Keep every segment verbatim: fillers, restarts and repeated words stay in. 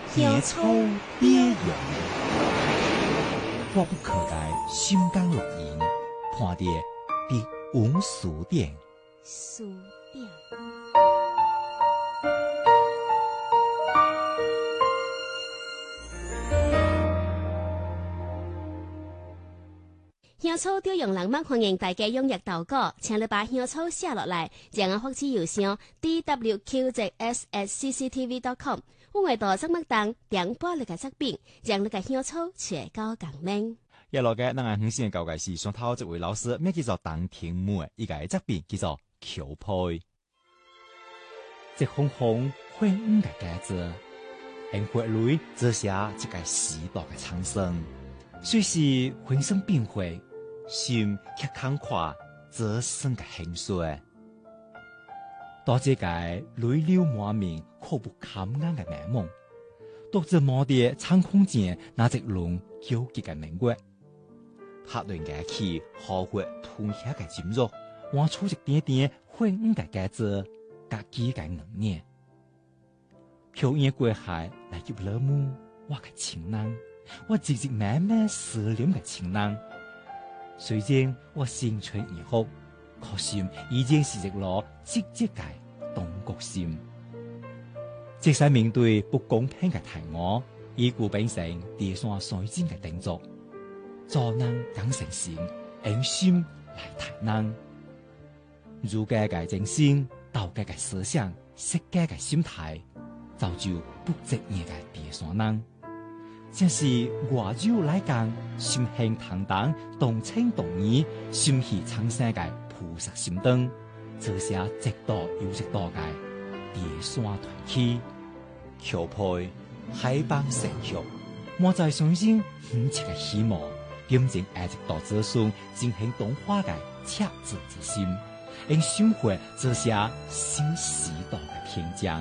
野草蝶蛹，我不可该心甘乐意，看的的无数点。 数点。香草调用人们欢迎大家踊跃投稿，请你把香草写落来，将我发至邮箱 d w q z s at c c t v dot com。我会到节目当点播你嘅作品，将你嘅香草写到共鸣。 一路嘅，咱系很新嘅教界是上头这位老师，名叫做陈天木嘅，伊个作品叫做桥配。 这红红灰五嘅架子，红花蕊则写一个时代嘅苍生，虽是浑身变化，心却慷慨，则生嘅兴衰。多这个泪流满面、苦不堪言嘅美梦，独自望伫苍空间那一轮纠结嘅明月。客轮架起，好血吞下嘅金肉，挖出一点点灰五嘅架子，夹几嘅硬面。飘远过海来入了梦，我嘅情人，我寂寂慢慢思念嘅情人。虽然我青春已哭，可心已经是一顆積積嘅東國心。即使面對不公平嘅題目，以故變成第三水晶嘅定作，做人更誠心，用心來談人。儒家嘅精神、道家嘅思想、釋家嘅心態，造就不職業嘅第三人。正是外柔來講，心興坦蕩，動情動義，心繫蒼生嘅菩薩心燈，這些直道有直道嘅第三團體，橋配海邦成橋，莫在相信遠切嘅希望，點正愛直道子孫進行動化嘅赤子之心，用生活這些新時代嘅天將。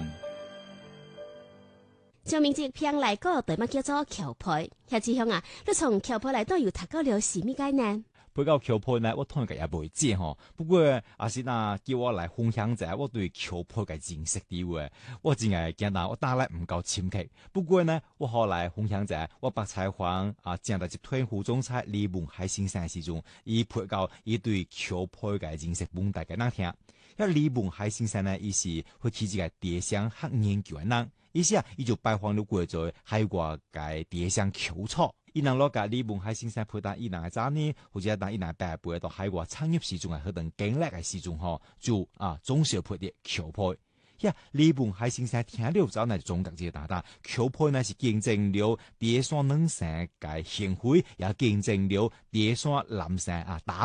將名字偏嚟個對乜叫做橋配？夏志向啊，你從橋配嚟都有讀到了什麼概念？ 比較橋配呢，我通個也未知吼。不過阿是呐，叫我來分享者，我對橋配嘅認識啲話，我真係驚到我打來唔夠深刻。不過呢，我後來分享者，我白採訪啊，正在接推胡總裁李文海先生時陣，伊配到伊對橋配嘅認識本大家嗱聽。一李文海先生呢，伊是會起一個地上學研究嘅人。意思啊，伊就拜訪了過咗海外嘅地上橋草，伊能攞個李文海先生配搭伊能嘅早呢，或者當伊能白背到海外產業時鐘嘅嗰段經歷嘅時鐘嗬，就啊總是要配啲橋配。呀，李文海先生聽了之後呢，總覺這個大大橋配呢是見證了第三人生嘅興趣，也見證了第三男生啊打